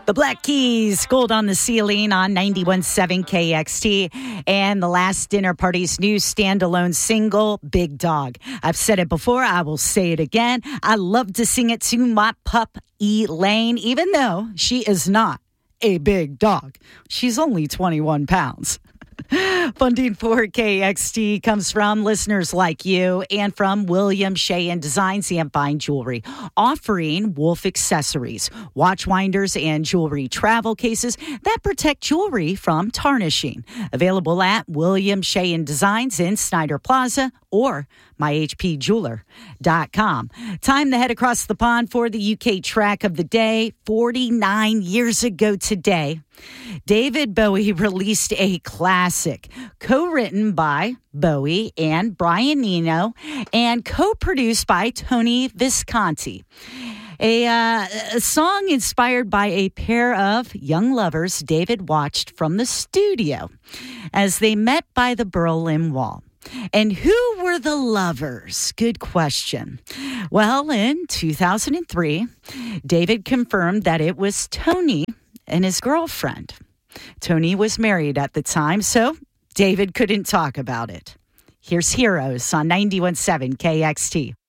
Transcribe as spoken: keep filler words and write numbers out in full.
The Black Keys, Gold on the Ceiling on ninety-one point seven K X T, and The Last Dinner Party's new standalone single, Big Dog. I've said it before, I will say it again. I love to sing it to my pup, Elaine, even though she is not a big dog. She's only twenty-one pounds. Funding for K X T comes from listeners like you and from William Shea and Designs and Fine Jewelry, offering Wolf accessories, watch winders, and jewelry travel cases that protect jewelry from tarnishing. Available at William Shea and Designs in Snyder Plaza or my h p jeweler dot com. Time to head across the pond for the U K track of the day. forty-nine years ago today, David Bowie released a classic, co-written by Bowie and Brian Eno and co-produced by Tony Visconti. A, uh, a song inspired by a pair of young lovers David watched from the studio as they met by the Berlin Wall. And who were the lovers? Good question. Well, in two thousand three, David confirmed that it was Tony and his girlfriend. Tony was married at the time, so David couldn't talk about it. Here's Heroes on ninety-one point seven K X T.